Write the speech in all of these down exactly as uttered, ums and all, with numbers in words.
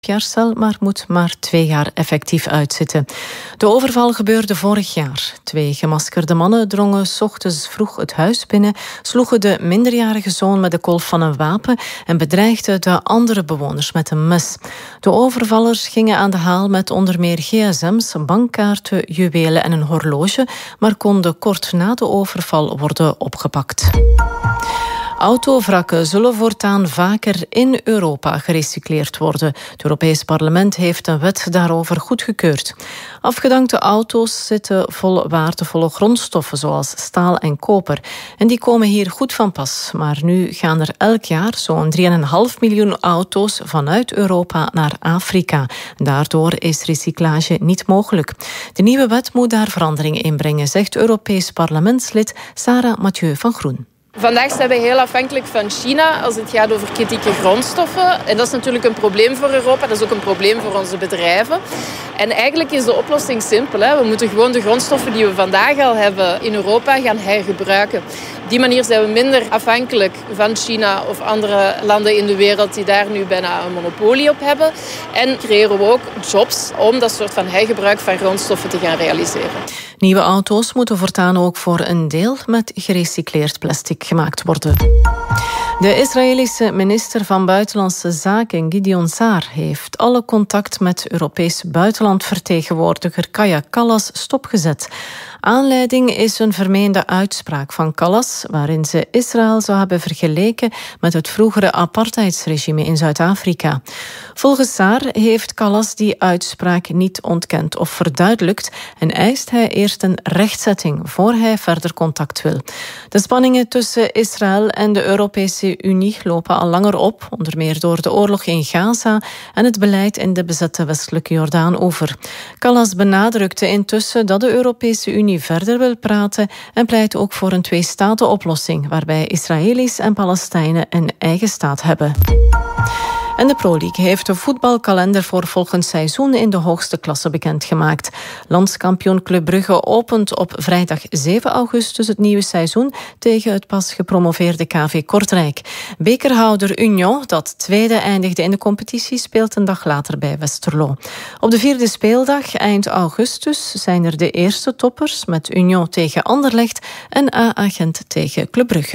jaarcel, maar moet maar twee jaar effectief uitzitten. De overval gebeurde vorig jaar. Twee gemaskerde mannen drongen 's ochtends vroeg het huis binnen, sloegen de minderjarige zoon met de kolf van een wapen en bedreigden de andere bewoners met een mes. De overvallers gingen aan de haal met onder meer gsm's, bankkaarten, juwelen en een horloge, maar konden kort na de overval worden opgepakt. Autovrakken zullen voortaan vaker in Europa gerecycleerd worden. Het Europees Parlement heeft een wet daarover goedgekeurd. Afgedankte auto's zitten vol waardevolle grondstoffen zoals staal en koper. En die komen hier goed van pas. Maar nu gaan er elk jaar zo'n drie komma vijf miljoen auto's vanuit Europa naar Afrika. Daardoor is recyclage niet mogelijk. De nieuwe wet moet daar veranderingen in brengen, zegt Europees Parlementslid Sarah Mathieu van Groen. Vandaag zijn we heel afhankelijk van China als het gaat over kritieke grondstoffen. En dat is natuurlijk een probleem voor Europa, dat is ook een probleem voor onze bedrijven. En eigenlijk is de oplossing simpel. Hè? We moeten gewoon de grondstoffen die we vandaag al hebben in Europa gaan hergebruiken. Op die manier zijn we minder afhankelijk van China of andere landen in de wereld die daar nu bijna een monopolie op hebben. En creëren we ook jobs om dat soort van hergebruik van grondstoffen te gaan realiseren. Nieuwe auto's moeten voortaan ook voor een deel met gerecycleerd plastic gemaakt worden. De Israëlische minister van Buitenlandse Zaken, Gideon Saar, heeft alle contact met Europees buitenlandvertegenwoordiger Kaja Kallas stopgezet. Aanleiding is een vermeende uitspraak van Kallas, waarin ze Israël zou hebben vergeleken met het vroegere apartheidsregime in Zuid-Afrika. Volgens Saar heeft Kallas die uitspraak niet ontkend of verduidelijkt en eist hij eerst een rechtzetting voor hij verder contact wil. De spanningen tussen Israël en de Europese Unie lopen al langer op, onder meer door de oorlog in Gaza en het beleid in de bezette westelijke Jordaanoever. Kallas benadrukte intussen dat de Europese Unie verder wil praten en pleit ook voor een twee-staten-oplossing, waarbij Israëli's en Palestijnen een eigen staat hebben. En de Pro League heeft de voetbalkalender voor volgend seizoen in de hoogste klasse bekendgemaakt. Landskampioen Club Brugge opent op vrijdag zeven augustus het nieuwe seizoen tegen het pas gepromoveerde K V Kortrijk. Bekerhouder Union, dat tweede eindigde in de competitie, speelt een dag later bij Westerlo. Op de vierde speeldag, eind augustus, zijn er de eerste toppers met Union tegen Anderlecht en A Gent tegen Club Brugge.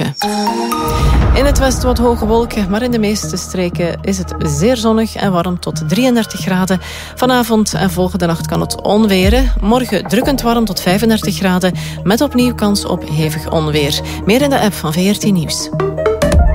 In het westen wat hoge wolken, maar in de meeste streken is het zeer zonnig en warm tot drieëndertig graden. Vanavond en volgende nacht kan het onweren. Morgen drukkend warm tot vijfendertig graden, met opnieuw kans op hevig onweer. Meer in de app van V R T Nieuws.